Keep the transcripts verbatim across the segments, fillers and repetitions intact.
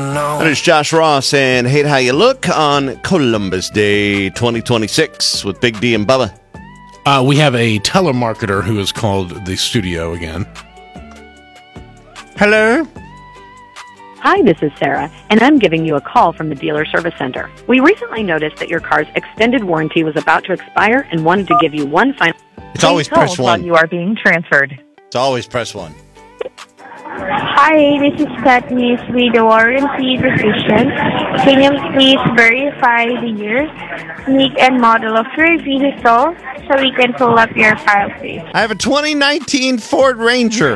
That is Josh Ross and Hate How You Look on Columbus Day twenty twenty-six with Big D and Bubba. Uh, we have a telemarketer who has called the studio again. Hello? Hi, this is Sarah, and I'm giving you a call from the Dealer Service Center. We recently noticed that your car's extended warranty was about to expire and wanted to give you one final... It's always press While one. you are being transferred. It's always press one. Hi, this is Katniss with the warranty decision. Can you please verify the year, make, and model of your vehicle so we can pull up your file, please? I have a twenty nineteen Ford Ranger.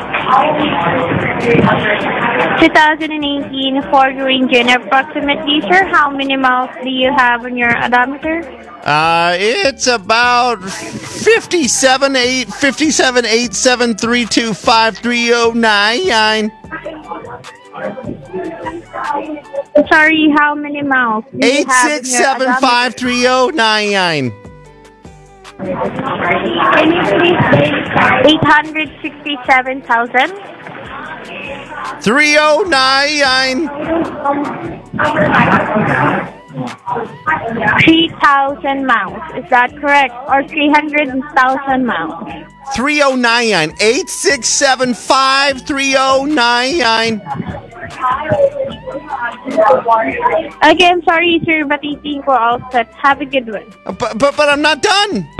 twenty eighteen Ford Ranger, and approximately, sir, how many miles do you have on your odometer? Uh, it's about fifty-seven eight fifty-seven eight seven three two five three oh nine. Sorry, how many miles do you Eight have six in your seven five odometer? three oh nine. Can you please say eight hundred sixty-seven thousand? Three oh nine. three thousand miles, is that correct? Or three hundred thousand miles? Three oh nine. Eight six seven five three oh nine. Again, sorry, sir, but I think we're all set. Have a good one. But but but I'm not done.